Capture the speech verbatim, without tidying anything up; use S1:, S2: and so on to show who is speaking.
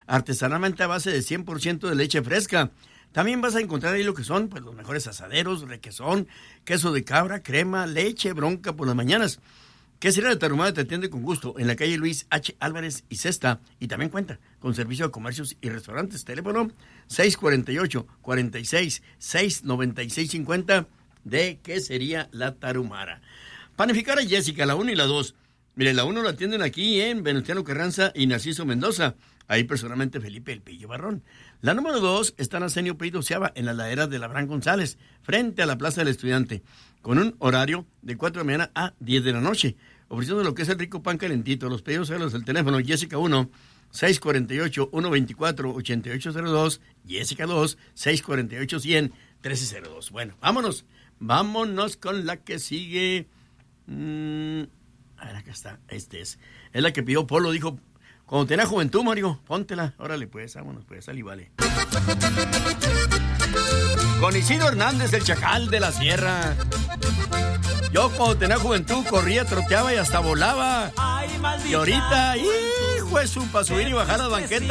S1: artesanalmente a base de cien por ciento de leche fresca. También vas a encontrar ahí lo que son pues los mejores asaderos, requesón, queso de cabra, crema, leche, bronca por las mañanas. Quesería La Tarahumara te atiende con gusto en la calle Luis H. Álvarez y Cesta, y también cuenta con servicio de comercios y restaurantes. Teléfono seis cuarenta y ocho, cuarenta y seis, seis noventa y seis cincuenta de Quesería La Tarahumara. Panificar a Jessica, la uno y la dos. Mire, la uno la atienden aquí en Venustiano Carranza y Narciso Mendoza. Ahí personalmente Felipe El Pillo Barrón. La número dos está en Arsenio Prieto Seaba, en la ladera de Abraham González, frente a la Plaza del Estudiante, con un horario de cuatro de la mañana a diez de la noche, ofreciendo lo que es el rico pan calentito. Los pedidos a los del teléfono Jessica uno, seis cuarenta y ocho, ciento veinticuatro, ochenta y ocho cero dos, Jessica dos, seis cuarenta y ocho, cien, trece cero dos. Bueno, vámonos, vámonos con la que sigue. Mm, a ver, acá está, este es. Es la que pidió Polo, dijo, cuando tenía juventud, Mario, póntela. Órale, pues, vámonos, pues, sal y vale. Con Isidro Hernández, el Chacal de la Sierra. Yo cuando tenía juventud corría, troteaba y hasta volaba. Y ahorita, hijo de su, para subir y bajar las banquetas.